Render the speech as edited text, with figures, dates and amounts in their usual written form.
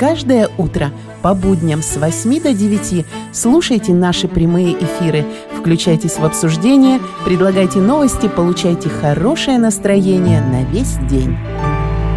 Каждое утро по будням с 8 до 9 слушайте наши прямые эфиры, включайтесь в обсуждение, предлагайте новости, получайте хорошее настроение на весь день.